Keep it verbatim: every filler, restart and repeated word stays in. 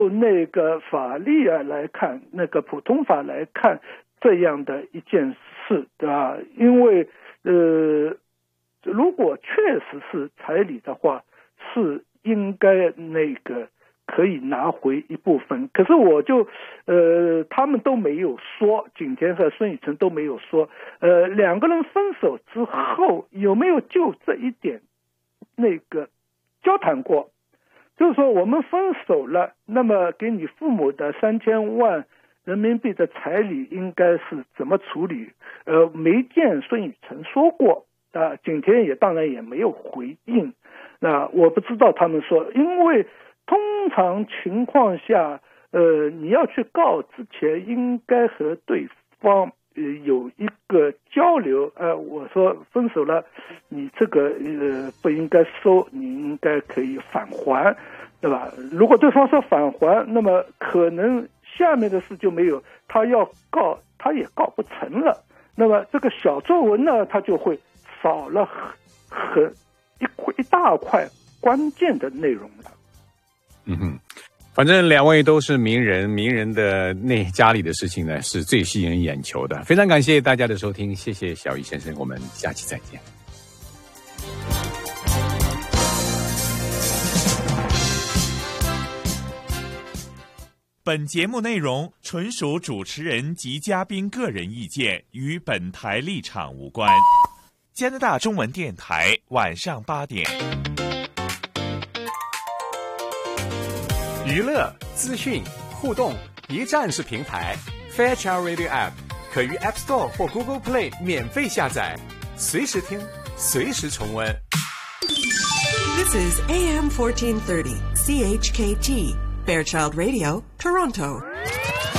那个法律啊来看，那个普通法来看这样的一件事，对吧？因为呃，如果确实是彩礼的话，是应该那个可以拿回一部分。可是我就呃，他们都没有说，景田和孙雨辰都没有说，呃，两个人分手之后有没有就这一点那个交谈过？就是说我们分手了，那么给你父母的三千万人民币的彩礼应该是怎么处理？呃，没见孙雨辰说过啊，景田也当然也没有回应。那我不知道他们说，因为通常情况下，呃，你要去告之前，应该和对方呃有一个交流。呃，我说分手了，你这个呃不应该收，你应该可以返还，对吧？如果对方说返还，那么可能下面的事就没有，他要告他也告不成了。那么这个小作文呢，他就会少了很一块一大块关键的内容了。 嗯哼，反正两位都是名人，名人的那家里的事情呢，是最吸引人眼球的。非常感谢大家的收听，谢谢小易先生，我们下期再见。 本节目内容纯属主持人及嘉宾个人意见，与本台立场无关。加拿大中文电台晚上八点。 娱乐、资讯、互动，一站式平台 Fairchild Radio App 可于 App Store 或 Google Play 免费下载，随时听，随时重温。 This is A M fourteen thirty C H K T Fairchild Radio, Toronto.